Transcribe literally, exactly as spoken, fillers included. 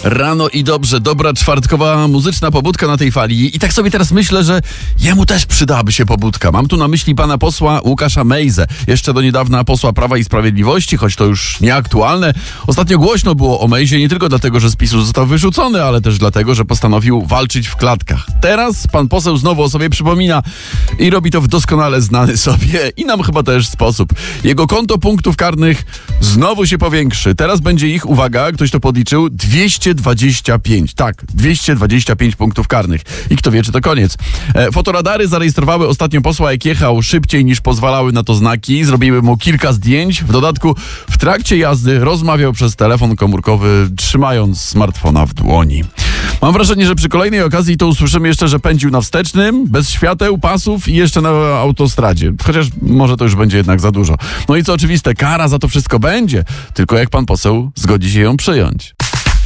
Rano i dobrze, dobra czwartkowa muzyczna pobudka na tej fali. I tak sobie teraz myślę, że jemu też przydałaby się pobudka. Mam tu na myśli pana posła Łukasza Mejzę. Jeszcze do niedawna posła Prawa i Sprawiedliwości, choć to już nieaktualne. Ostatnio głośno było o Mejzie nie tylko dlatego, że z PiSu został wyrzucony, ale też dlatego, że postanowił walczyć w klatkach. Teraz pan poseł znowu o sobie przypomina i robi to w doskonale znany sobie i nam chyba też sposób. Jego konto punktów karnych znowu się powiększy. Teraz będzie ich, uwaga, ktoś to podliczył, dwieście dwadzieścia pięć. Tak, dwieście dwadzieścia pięć punktów karnych. I kto wie, czy to koniec. E, fotoradary zarejestrowały ostatnio posła, jak jechał szybciej niż pozwalały na to znaki. Zrobiły mu kilka zdjęć. W dodatku w trakcie jazdy rozmawiał przez telefon komórkowy, trzymając smartfona w dłoni. Mam wrażenie, że przy kolejnej okazji to usłyszymy jeszcze, że pędził na wstecznym, bez świateł, pasów i jeszcze na autostradzie. Chociaż może to już będzie jednak za dużo. No i co oczywiste, kara za to wszystko będzie, tylko jak pan poseł zgodzi się ją przyjąć.